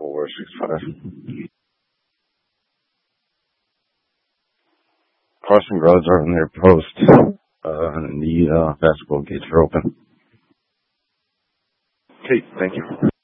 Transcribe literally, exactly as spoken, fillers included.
four six five. Crossing guards are in their post, uh, and the uh, basketball gates are open. Okay, thank you.